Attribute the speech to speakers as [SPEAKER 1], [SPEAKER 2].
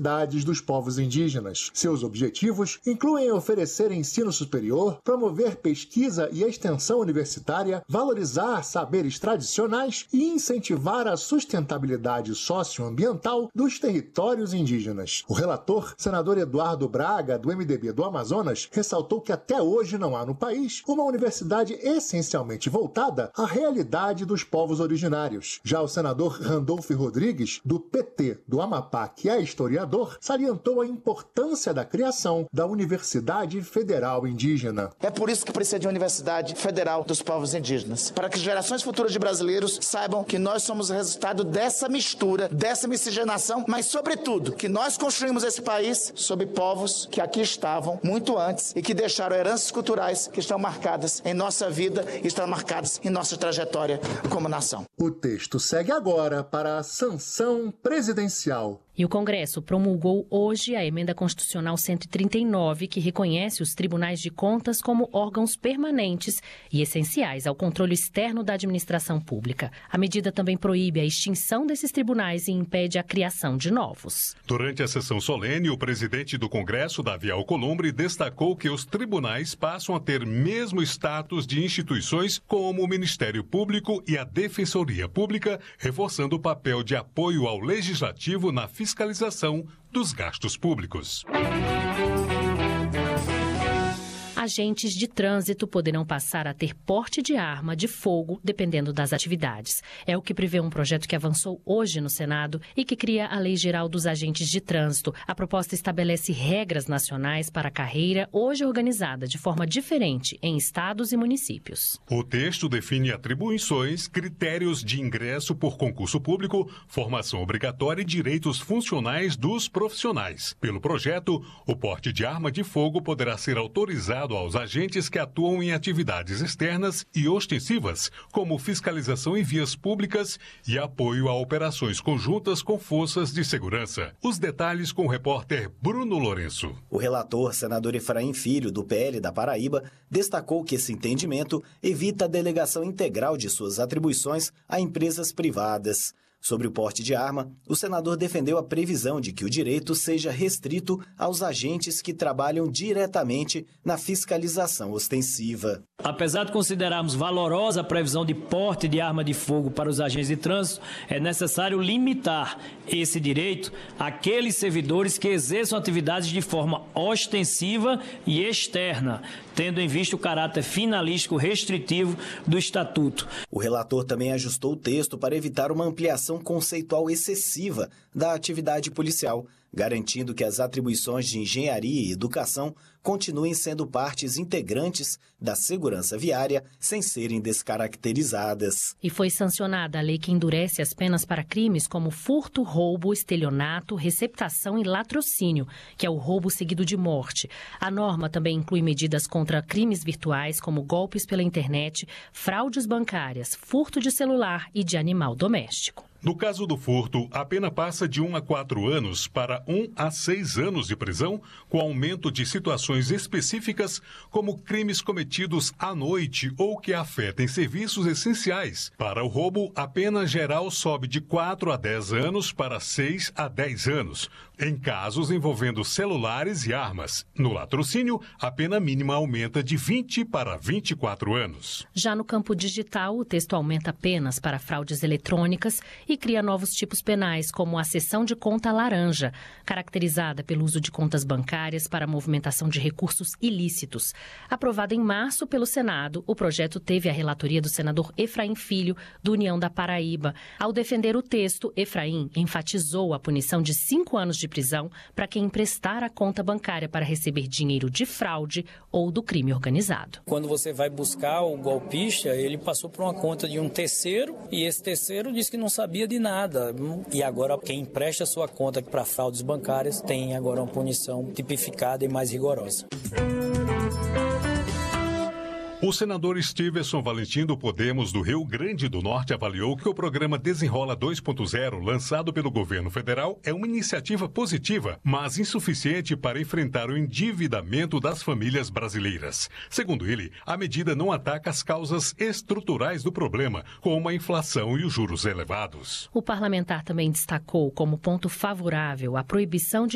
[SPEAKER 1] necessidades dos povos indígenas. Seus objetivos incluem oferecer ensino superior, promover pesquisa e extensão universitária, valorizar saberes tradicionais e incentivar a sustentabilidade socioambiental dos territórios indígenas. O relator, senador Eduardo Braga, do MDB do Amazonas, ressaltou que até hoje não há no país uma universidade essencialmente voltada à realidade dos povos originários. Já o senador Randolfo Rodrigues, do PT do Amapá, que é historiador, salientou a importância da criação da Universidade Federal Indígena.
[SPEAKER 2] É por isso que precisa de uma Universidade Federal dos Povos Indígenas, para que as gerações futuras de brasileiros saibam que nós somos o resultado dessa mistura, dessa miscigenação, mas, sobretudo, que nós construímos esse país sob povos que aqui estavam muito antes e que deixaram heranças culturais que estão marcadas em nossa vida e estão marcadas em nossa trajetória como nação.
[SPEAKER 1] O texto segue agora para a sanção presidencial.
[SPEAKER 3] E o Congresso promulgou hoje a Emenda Constitucional 139, que reconhece os tribunais de contas como órgãos permanentes e essenciais ao controle externo da administração pública. A medida também proíbe a extinção desses tribunais e impede a criação de novos.
[SPEAKER 4] Durante a sessão solene, o presidente do Congresso, Davi Alcolumbre, destacou que os tribunais passam a ter mesmo status de instituições como o Ministério Público e a Defensoria Pública, reforçando o papel de apoio ao Legislativo na fiscalização dos gastos públicos.
[SPEAKER 3] Agentes de trânsito poderão passar a ter porte de arma de fogo, dependendo das atividades. É o que prevê um projeto que avançou hoje no Senado e que cria a Lei Geral dos Agentes de Trânsito. A proposta estabelece regras nacionais para a carreira, hoje organizada de forma diferente em estados e municípios.
[SPEAKER 4] O texto define atribuições, critérios de ingresso por concurso público, formação obrigatória e direitos funcionais dos profissionais. Pelo projeto, o porte de arma de fogo poderá ser autorizado aos agentes que atuam em atividades externas e ostensivas, como fiscalização em vias públicas e apoio a operações conjuntas com forças de segurança. Os detalhes com o repórter Bruno Lourenço.
[SPEAKER 5] O relator, senador Efraim Filho, do PL da Paraíba, destacou que esse entendimento evita a delegação integral de suas atribuições a empresas privadas. Sobre o porte de arma, o senador defendeu a previsão de que o direito seja restrito aos agentes que trabalham diretamente na fiscalização ostensiva.
[SPEAKER 6] Apesar de considerarmos valorosa a previsão de porte de arma de fogo para os agentes de trânsito, é necessário limitar esse direito àqueles servidores que exerçam atividades de forma ostensiva e externa, tendo em vista o caráter finalístico restritivo do Estatuto.
[SPEAKER 5] O relator também ajustou o texto para evitar uma ampliação conceitual excessiva da atividade policial, garantindo que as atribuições de engenharia e educação continuem sendo partes integrantes da segurança viária sem serem descaracterizadas.
[SPEAKER 3] E foi sancionada a lei que endurece as penas para crimes como furto, roubo, estelionato, receptação e latrocínio, que é o roubo seguido de morte. A norma também inclui medidas contra crimes virtuais, como golpes pela internet, fraudes bancárias, furto de celular e de animal doméstico.
[SPEAKER 4] No caso do furto, a pena passa de 1 a 4 anos para 1 a 6 anos de prisão, com aumento de situações específicas, como crimes cometidos à noite ou que afetem serviços essenciais. Para o roubo, a pena geral sobe de 4 a 10 anos para 6 a 10 anos, em casos envolvendo celulares e armas. No latrocínio, a pena mínima aumenta de 20 para 24 anos.
[SPEAKER 3] Já no campo digital, o texto aumenta penas para fraudes eletrônicas e cria novos tipos penais, como a cessão de conta laranja, caracterizada pelo uso de contas bancárias para a movimentação de recursos ilícitos. Aprovado em março pelo Senado, o projeto teve a relatoria do senador Efraim Filho, do União da Paraíba. Ao defender o texto, Efraim enfatizou a punição de 5 anos de prisão para quem emprestar a conta bancária para receber dinheiro de fraude ou do crime organizado.
[SPEAKER 7] Quando você vai buscar o golpista, ele passou por uma conta de um terceiro e esse terceiro disse que não sabia de nada. E agora quem empresta sua conta para fraudes bancárias tem agora uma punição tipificada e mais rigorosa.
[SPEAKER 4] O senador Stevenson Valentim do Podemos do Rio Grande do Norte avaliou que o programa Desenrola 2.0, lançado pelo governo federal, é uma iniciativa positiva, mas insuficiente para enfrentar o endividamento das famílias brasileiras. Segundo ele, a medida não ataca as causas estruturais do problema, como a inflação e os juros elevados.
[SPEAKER 3] O parlamentar também destacou como ponto favorável a proibição de